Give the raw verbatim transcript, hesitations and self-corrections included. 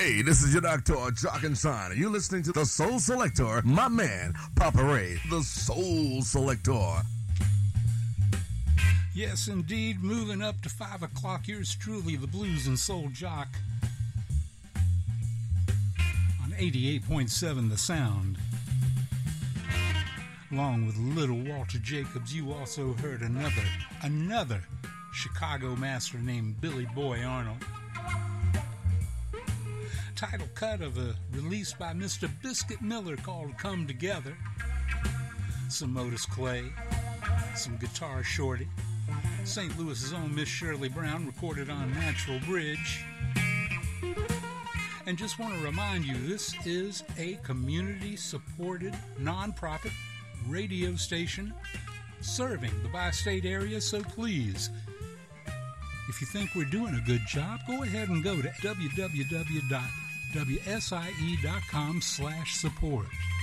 Hey, this is your doctor, Jock and Shine. You're listening to the Soul Selector, my man, Papa Ray, the Soul Selector. Yes, indeed, moving up to five o'clock, here's truly the Blues and Soul Jock on eighty-eight point seven The Sound. Along with Little Walter Jacobs, you also heard another, another Chicago master named Billy Boy Arnold. Title cut of a release by Mister Biscuit Miller called Come Together. Some Otis Clay, some Guitar Shorty. Saint Louis's own Miss Shirley Brown recorded on Natural Bridge. And just want to remind you, this is a community-supported, non-profit radio station serving the bi-state area, so please, if you think we're doing a good job, go ahead and go to w w w dot w s i e dot com slash support.